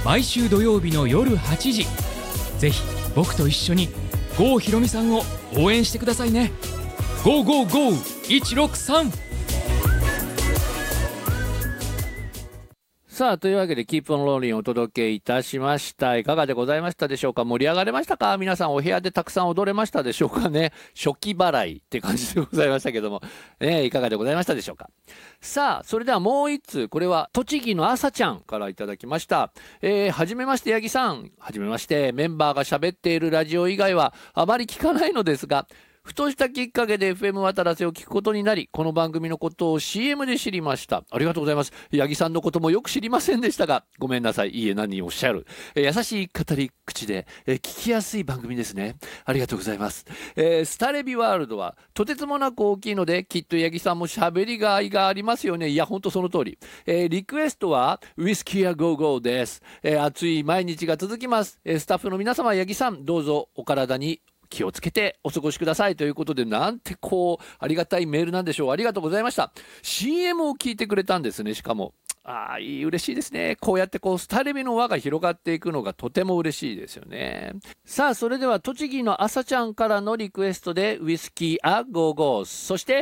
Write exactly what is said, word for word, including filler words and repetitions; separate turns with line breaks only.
毎週土曜日の夜はちじ、ぜひ僕と一緒に郷ひろみさんを応援してくださいね。ゴーゴーゴーいちろくさん。
さあ、というわけで、キープオンローリンをお届けいたしました。いかがでございましたでしょうか。盛り上がれましたか。皆さんお部屋でたくさん踊れましたでしょうかね。初期払いって感じでございましたけども、ね、いかがでございましたでしょうか。さあ、それではもう一通、これは栃木のあさちゃんからいただきました。えー、はじめまして、八木さん。はじめまして。メンバーが喋っているラジオ以外はあまり聞かないのですが、ふとしたきっかけで エフエム 渡良瀬を聞くことになり、この番組のことを シーエム で知りました。ありがとうございます。八木さんのこともよく知りませんでしたが、ごめんなさい。いいえ、何をおっしゃる。えー、優しい語り口で、えー、聞きやすい番組ですね。ありがとうございます。えー、スタレビワールドはとてつもなく大きいので、きっと八木さんも喋りがいがありますよね。いや、ほんとその通り。えー、リクエストはウイスキーやゴーゴーです。えー、暑い毎日が続きます。えー、スタッフの皆様、八木さん、どうぞお体に気をつけてお過ごしくださいということで、なんてこうありがたいメールなんでしょう。ありがとうございました。 シーエム を聞いてくれたんですね。しかもああ、いい、嬉しいですね。こうやってこうスタレビの輪が広がっていくのがとても嬉しいですよね。さあ、それでは栃木のあさちゃんからのリクエストでウイスキーあゴーゴー、そして